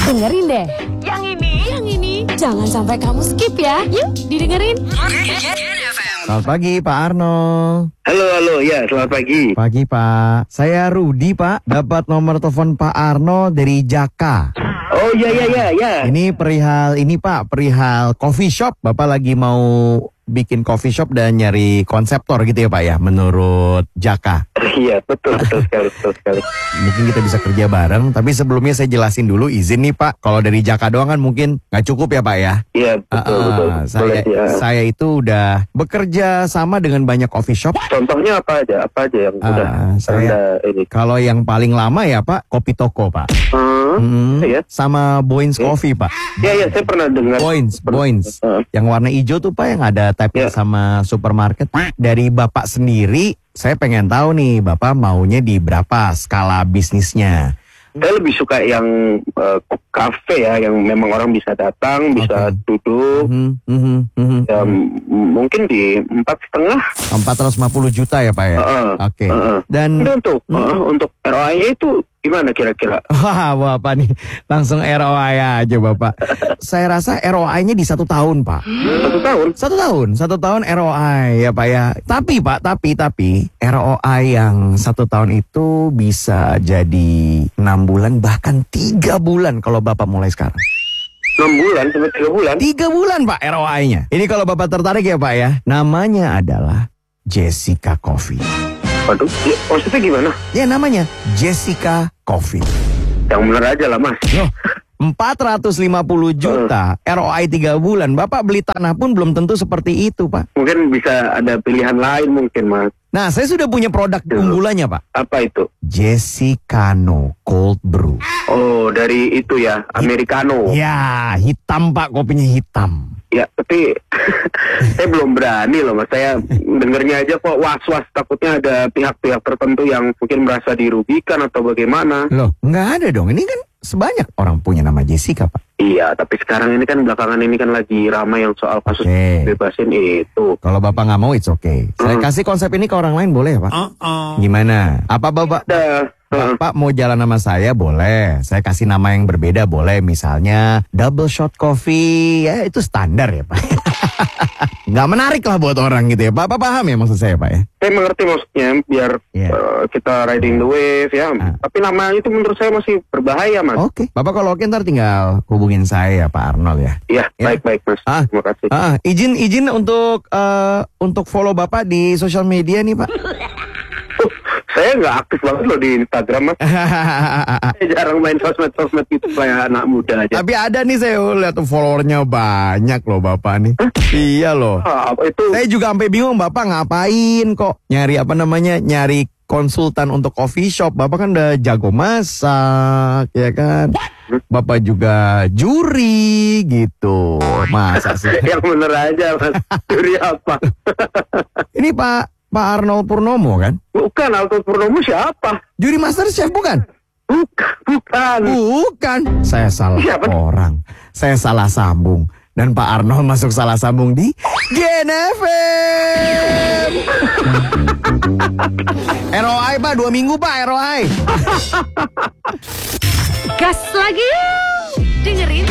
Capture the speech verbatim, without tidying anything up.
Dengerin deh. Yang ini, yang ini. Jangan sampai kamu skip ya. Yuk, didengerin. Selamat pagi Pak Arno. Halo, halo, ya selamat pagi. Pagi Pak. Saya Rudi Pak. Dapat nomor telepon Pak Arno dari Jaka. Oh iya, iya, iya, iya. Ini perihal ini Pak, perihal coffee shop. Bapak lagi mau bikin coffee shop dan nyari konseptor gitu ya Pak ya, menurut Jaka. Iya, betul, betul sekali, betul sekali. Mungkin kita bisa kerja bareng, tapi sebelumnya saya jelasin dulu, izin nih Pak. Kalau dari Jaka doang kan mungkin nggak cukup ya Pak ya. Iya, betul, Uh, uh, betul. Saya, Boleh, ya. saya itu udah bekerja sama dengan banyak coffee shop. Contohnya apa aja, apa aja yang Uh, udah saya, Anda ini? Kalau yang paling lama ya Pak, Kopi Toko Pak. Hmm, Hmm, iya. sama Boins Iya. Coffee Pak. Iya, iya, saya pernah dengar. Boins, Boins. Uh, Yang warna hijau tuh Pak, yang ada tag-nya Iya. sama supermarket. Dari Bapak sendiri, saya pengen tahu nih, Bapak maunya di berapa skala bisnisnya? Saya lebih suka yang uh, kafe ya, yang memang orang bisa datang, bisa Oke. duduk. Mhm, mhm, mhm. Ya, m- mungkin di empat setengah. empat ratus lima puluh juta ya Pak ya? Uh-uh. Oke. Uh-uh. Dan Ini untuk Hmm. uh, untuk R O I-nya itu gimana kira-kira? wah, Bapak nih langsung R O I aja Bapak. Saya rasa R O I-nya di satu tahun Pak. Satu tahun? Satu tahun, satu tahun R O I ya Pak ya. Tapi Pak, tapi tapi R O I yang satu tahun itu bisa jadi enam bulan bahkan tiga bulan kalau Bapak mulai sekarang. Enam bulan sampai tiga bulan? Tiga bulan Pak R O I-nya. Ini kalau Bapak tertarik ya Pak ya. Namanya adalah Jessica Coffee. Waduh, ya, maksudnya gimana? Ya namanya Jessica Coffee. Yang bener aja lah mas. Loh, empat ratus lima puluh juta R O I tiga bulan. Bapak beli tanah pun belum tentu seperti itu Pak. Mungkin bisa ada pilihan lain mungkin mas. Nah saya sudah punya produk unggulannya Pak. Apa itu? Jessicano Cold Brew. Oh dari itu ya, Americano. Ya hitam Pak, kopinya hitam. Ya tapi saya belum berani loh mas. Saya dengernya aja kok was-was. Takutnya ada pihak-pihak tertentu yang mungkin merasa dirugikan atau bagaimana. Loh nggak ada dong, ini kan sebanyak orang punya nama Jessica Pak. Iya tapi sekarang ini kan belakangan ini kan lagi ramai yang soal kasus Oke. bebasin itu. Kalau Bapak nggak mau it's okay. Saya Hmm. kasih konsep ini ke orang lain boleh ya Pak? Gimana? Apa Bapak? Ada. uh, Bapak mau jalan sama saya boleh. Saya kasih nama yang berbeda boleh. Misalnya double shot coffee. Ya itu standar ya Pak. Nggak menarik lah buat orang gitu ya. Bapak paham ya maksud saya Pak ya? Saya mengerti maksudnya biar Iya. uh, kita riding the wave ya. Ah. Tapi namanya itu menurut saya masih berbahaya mas. Oke. Bapak kalau oke ntar tinggal hubungin saya ya Pak Arnold ya. Iya Ya. baik-baik mas. Ah. Terima kasih. Ah, izin izin untuk eh, untuk follow Bapak di sosial media nih Pak. Uh, saya nggak aktif banget loh di Instagram mas. Saya jarang main sosmed-sosmed gitu kayak anak muda aja. Tapi ada nih saya lihat tuh followernya banyak loh Bapak nih. Iya loh. Ah, apa itu? Saya juga sampai bingung Bapak ngapain kok nyari apa namanya nyari konsultan untuk coffee shop. Bapak kan udah jago masak ya kan. Bapak juga juri gitu. Masa sih? Yang bener aja mas. Juri apa? Ini Pak Pak Arnold Purnomo kan? Bukan, Alto Purnomo siapa? Juri Master Chef bukan? Bukan, bukan. Bukan. Saya salah Siapa? orang. Saya salah sambung. Dan Pak Arnold masuk salah sambung di G N F M. R O I Pak, dua minggu Pak R O I. Gas lagi yuk. Dengerin